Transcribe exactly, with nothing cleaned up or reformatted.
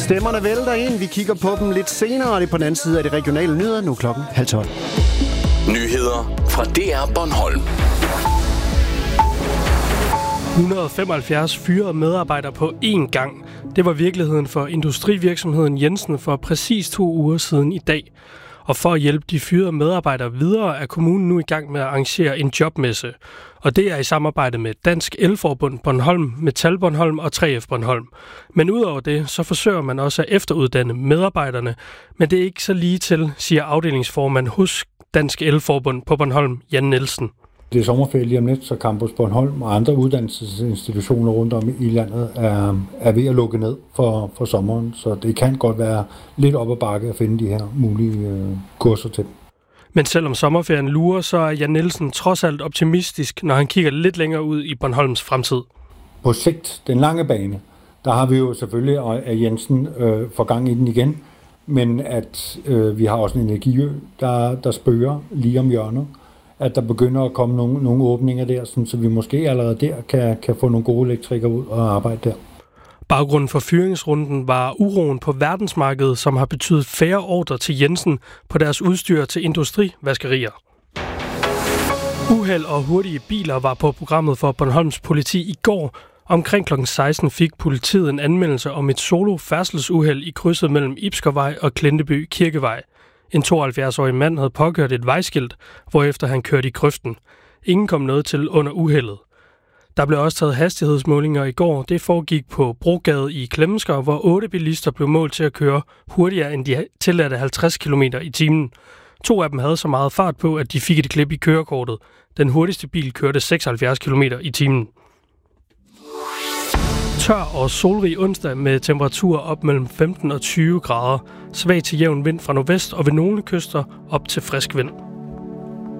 Stemmerne vælter ind. Vi kigger på dem lidt senere, og det er på den anden side af de regionale nyheder. Nu klokken halv tolv. Nyheder fra D R Bornholm. et hundrede og femoghalvfjerds fyrede medarbejdere på én gang. Det var virkeligheden for industrivirksomheden Jensen for præcis to uger siden i dag. Og for at hjælpe de fyrede medarbejdere videre, er kommunen nu i gang med at arrangere en jobmesse. Og det er i samarbejde med Dansk Elforbund Bornholm, Metal Bornholm og tre F Bornholm. Men udover det, så forsøger man også at efteruddanne medarbejderne. Men det er ikke så lige til, siger afdelingsformand hos Dansk Elforbund på Bornholm, Jan Nielsen. Det er sommerferie lige om lidt, så Campus Bornholm og andre uddannelsesinstitutioner rundt om i landet er, er ved at lukke ned for, for sommeren. Så det kan godt være lidt op ad bakke at finde de her mulige øh, kurser til. Men selvom sommerferien lurer, så er Jan Nielsen trods alt optimistisk, når han kigger lidt længere ud i Bornholms fremtid. På sigt, den lange bane, der har vi jo selvfølgelig af Jensen øh, for gang i den igen. Men at øh, vi har også en energiø, der, der spørger lige om hjørnet. At der begynder at komme nogle, nogle åbninger der, så vi måske allerede der kan, kan få nogle gode elektrikere ud og arbejde der. Baggrunden for fyringsrunden var uroen på verdensmarkedet, som har betydet færre ordre til Jensen på deres udstyr til industrivaskerier. Uheld og hurtige biler var på programmet for Bornholms politi i går. Omkring klokken seksten fik politiet en anmeldelse om et solo færdselsuheld i krydset mellem Ibskervej og Klinteby Kirkevej. En tooghalvfjerds-årig mand havde påkørt et vejskilt, hvorefter han kørte i grøften. Ingen kom noget til under uheldet. Der blev også taget hastighedsmålinger i går. Det foregik på Brogade i Klemmensker, hvor otte bilister blev målt til at køre hurtigere end de tilladte halvtreds kilometer i timen. To af dem havde så meget fart på, at de fik et klip i kørekortet. Den hurtigste bil kørte seksoghalvfjerds kilometer i timen. Tør og solrig onsdag med temperaturer op mellem femten og tyve grader. Svag til jævn vind fra nordvest og ved nogle kyster op til frisk vind.